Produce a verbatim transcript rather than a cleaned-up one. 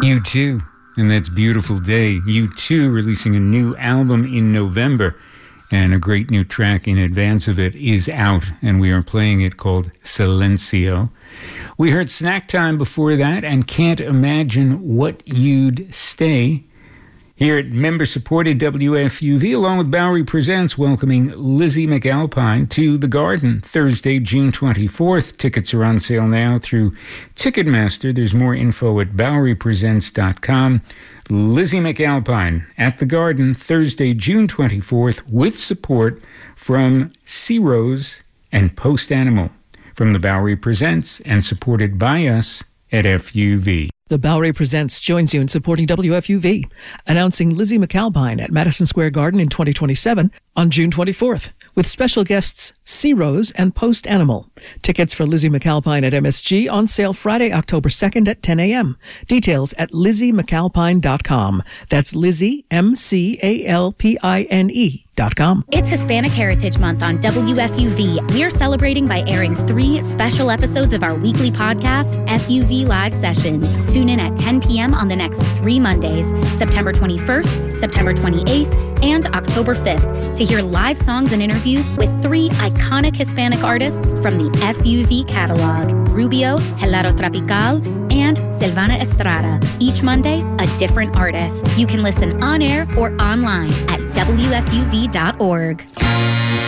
U two, and that's Beautiful Day. U two releasing a new album in November, and a great new track in advance of it is out, and we are playing it, called Silencio. We heard Snack Time before that, and Can't Imagine What You'd Stay. Here at member-supported W F U V, along with Bowery Presents, welcoming Lizzie McAlpine to The Garden, Thursday, June twenty-fourth. Tickets are on sale now through Ticketmaster. There's more info at bowery presents dot com. Lizzie McAlpine at The Garden, Thursday, June twenty-fourth, with support from Sea Rose and Post Animal. From the Bowery Presents and supported by us at F U V. The Bowery Presents joins you in supporting W F U V, announcing Lizzie McAlpine at Madison Square Garden in twenty twenty-seven on June twenty-fourth, with special guests Sea Rose and Post Animal. Tickets for Lizzie McAlpine at M S G on sale Friday, October second at ten a.m. Details at lizzie mcalpine dot com. That's Lizzie, M C A L P I N E. It's Hispanic Heritage Month on W F U V. We're celebrating by airing three special episodes of our weekly podcast, F U V Live Sessions. Tune in at ten p.m. on the next three Mondays, September twenty-first, September twenty-eighth, and October fifth, to hear live songs and interviews with three iconic Hispanic artists from the F U V catalog, Rubio, Helado Tropical, and Silvana Estrada. Each Monday, a different artist. You can listen on air or online at W F U V dot org.